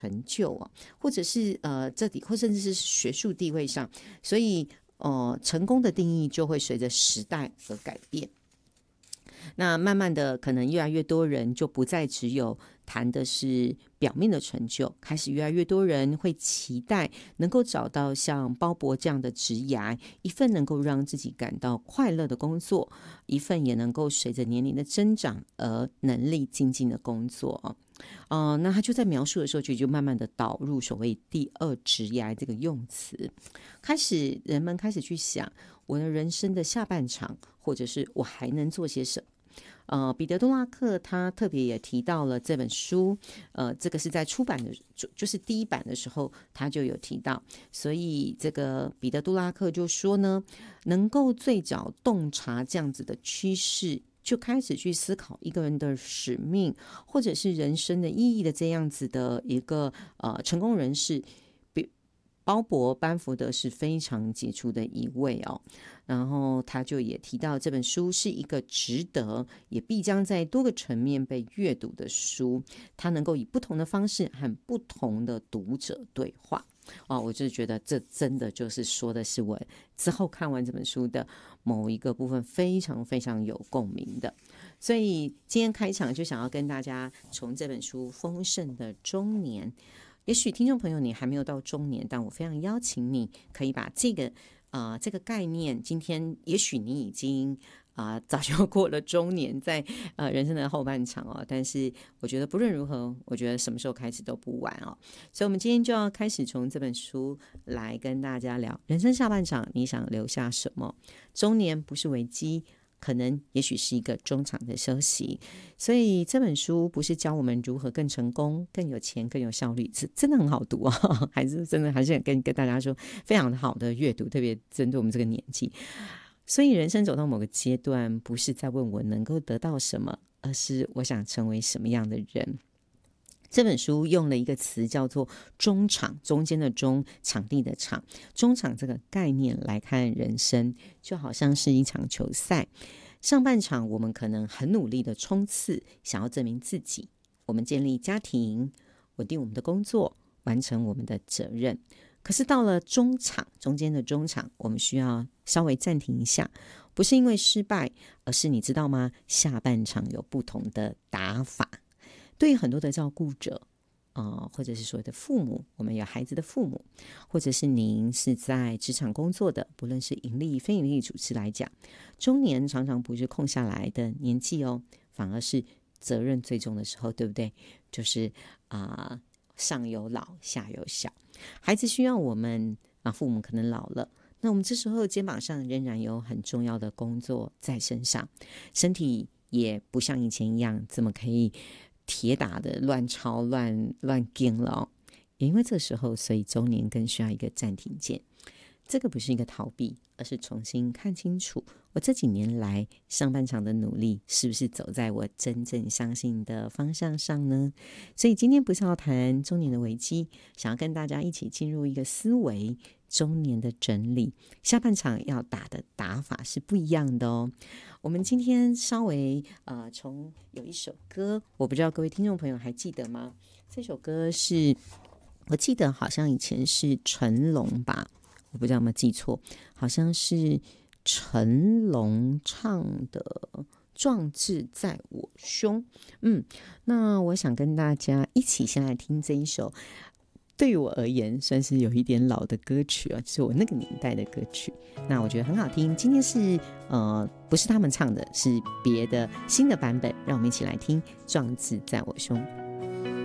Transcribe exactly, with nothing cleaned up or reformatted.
成就啊，或者是呃这里或甚至是学术地位上，所以呃成功的定义就会随着时代而改变。那慢慢的，可能越来越多人就不再只有谈的是表面的成就，开始越来越多人会期待能够找到像鲍勃这样的职涯，一份能够让自己感到快乐的工作，一份也能够随着年龄的增长而能力精进的工作。呃，那他就在描述的时候，就就慢慢的导入所谓第二职涯这个用词，开始人们开始去想我的人生的下半场，或者是我还能做些什么。呃，彼得·杜拉克他特别也提到了这本书，呃，这个是在出版的，就就是第一版的时候他就有提到，所以这个彼得·杜拉克就说呢，能够最早洞察这样子的趋势，就开始去思考一个人的使命或者是人生的意义的这样子的一个呃成功人士，鲍勃·班福德是非常杰出的一位哦。然后他就也提到这本书是一个值得也必将在多个层面被阅读的书，它能够以不同的方式和不同的读者对话。哦，我就觉得这真的就是说的是我之后看完这本书的某一个部分非常非常有共鸣的。所以今天开场就想要跟大家从这本书《丰盛的中年》，也许听众朋友你还没有到中年，但我非常邀请你可以把这个呃这个概念，今天也许你已经啊、呃，早就过了中年，在呃人生的后半场哦。但是我觉得不论如何，我觉得什么时候开始都不晚哦。所以，我们今天就要开始从这本书来跟大家聊人生下半场，你想留下什么？中年不是危机，可能也许是一个中场的休息。所以这本书不是教我们如何更成功、更有钱、更有效率，是真的很好读哦，还是真的还是跟跟大家说非常好的阅读，特别针对我们这个年纪。所以人生走到某个阶段，不是在问我能够得到什么，而是我想成为什么样的人。这本书用了一个词叫做中场，中间的中，场地的场。中场这个概念来看人生，就好像是一场球赛。上半场我们可能很努力的冲刺，想要证明自己，我们建立家庭，稳定我们的工作，完成我们的责任。可是到了中场，中间的中场，我们需要稍微暂停一下，不是因为失败，而是你知道吗？下半场有不同的打法。对于很多的照顾者、呃、或者是所谓的父母，我们有孩子的父母，或者是您是在职场工作的，不论是盈利非盈利组织来讲，中年常常不是空下来的年纪哦，反而是责任最重的时候，对不对？就是啊、呃，上有老下有小，孩子需要我们啊，父母可能老了，那我们这时候肩膀上仍然有很重要的工作在身上，身体也不像以前一样这么可以铁打的乱抄乱乱跟了哦。也因为这时候，所以中年更需要一个暂停键。这个不是一个逃避，而是重新看清楚我这几年来上半场的努力是不是走在我真正相信的方向上呢？所以今天不是要谈中年的危机，想要跟大家一起进入一个思维中年的整理。下半场要打的打法是不一样的哦。我们今天稍微呃，从有一首歌，我不知道各位听众朋友还记得吗？这首歌是我记得好像以前是成龙吧，我不知道有没有记错，好像是成龙唱的《壮志在我胸》。嗯，那我想跟大家一起先来听这一首，对于我而言算是有一点老的歌曲啊，就是我那个年代的歌曲。那我觉得很好听。今天是呃不是他们唱的，是别的新的版本，让我们一起来听《壮志在我胸》。